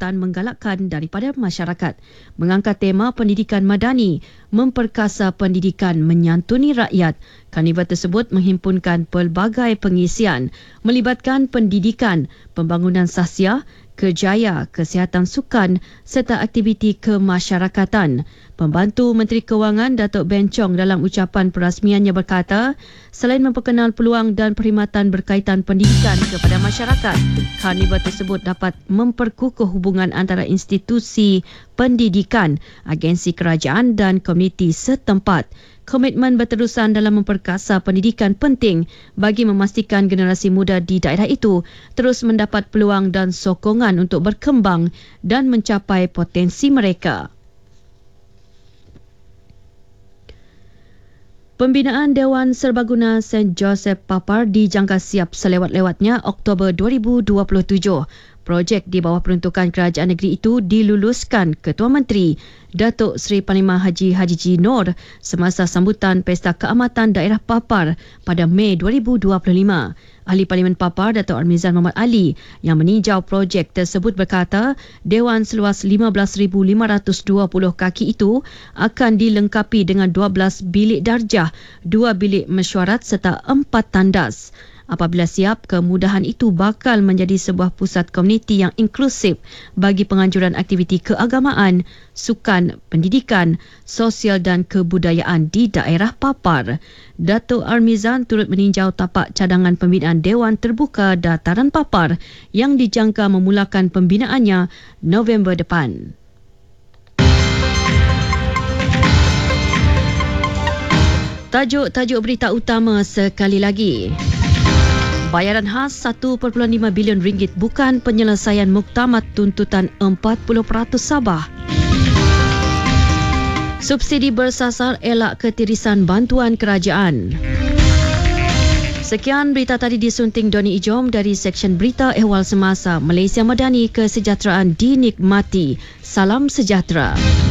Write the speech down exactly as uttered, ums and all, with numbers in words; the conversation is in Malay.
Jabatan menggalakkan daripada masyarakat mengangkat tema pendidikan madani, memperkasa pendidikan menyantuni rakyat. Karnival tersebut menghimpunkan pelbagai pengisian melibatkan pendidikan, pembangunan sahsia, kerjaya, kesihatan sukan serta aktiviti kemasyarakatan. Pembantu Menteri Kewangan Datuk Ben Chong dalam ucapan perasmiannya berkata, selain memperkenal peluang dan perkhidmatan berkaitan pendidikan kepada masyarakat, karnival tersebut dapat memperkukuh hubungan antara institusi pendidikan, agensi kerajaan dan komuniti setempat. Komitmen berterusan dalam memperkasa pendidikan penting bagi memastikan generasi muda di daerah itu terus mendapat peluang dan sokongan untuk berkembang dan mencapai potensi mereka. Pembinaan Dewan Serbaguna Saint Joseph Papar dijangka siap selewat-lewatnya Oktober dua ribu dua puluh tujuh. Projek di bawah peruntukan kerajaan negeri itu diluluskan Ketua Menteri Datuk Seri Panglima Haji Haji G. Noor semasa sambutan Pesta Keamatan Daerah Papar pada Mei dua ribu dua puluh lima. Ahli Parlimen Papar Datuk Armizan Muhammad Ali yang meninjau projek tersebut berkata, Dewan seluas lima belas ribu lima ratus dua puluh kaki itu akan dilengkapi dengan dua belas bilik darjah, dua bilik mesyuarat serta empat tandas. Apabila siap, kemudahan itu bakal menjadi sebuah pusat komuniti yang inklusif bagi penganjuran aktiviti keagamaan, sukan, pendidikan, sosial dan kebudayaan di daerah Papar. Datuk Armizan turut meninjau tapak cadangan pembinaan Dewan Terbuka Dataran Papar yang dijangka memulakan pembinaannya November depan. Tajuk-tajuk berita utama sekali lagi. Bayaran khas satu perpuluhan lima bilion ringgit bukan penyelesaian muktamad tuntutan empat puluh peratus Sabah. Subsidi bersasar elak ketirisan bantuan kerajaan. Sekian berita tadi disunting Doni Ijom dari Seksyen Berita Ehwal Semasa. Malaysia Madani, kesejahteraan dinikmati. Salam sejahtera.